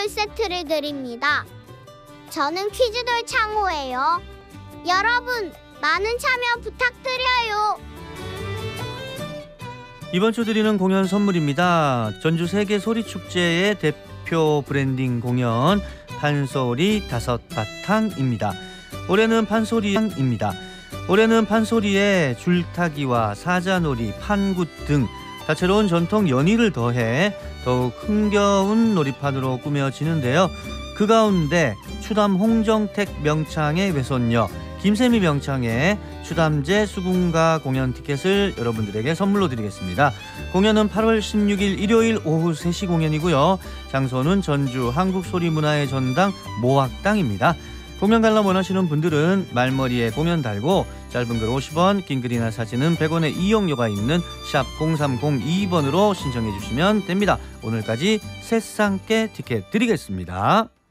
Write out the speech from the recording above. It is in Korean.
선물 세트를 드립니다. 저는 퀴즈돌 창호예요. 여러분, 많은 참여 부탁드려요. 이번 주 드리는 공연 선물입니다. 전주 세계소리축제의 대표 브랜딩 공연 판소리 다섯바탕입니다. 올해는 판소리에 줄타기와 사자놀이, 판굿 등 다채로운 전통 연희를 더해 더욱 흥겨운 놀이판으로 꾸며지는데요. 그 가운데 추담 홍정택 명창의 외손녀 김세미 명창의 추담제 수군가 공연 티켓을 여러분들에게 선물로 드리겠습니다. 공연은 8월 16일 일요일 오후 3시 공연이고요. 장소는 전주 한국소리문화의 전당 모학당입니다. 공연 관람 원하시는 분들은 말머리에 공연 달고 짧은 글 50원, 긴 글이나 사진은 100원의 이용료가 있는 샵 0302번으로 신청해 주시면 됩니다. 오늘까지 새쌍께 티켓 드리겠습니다.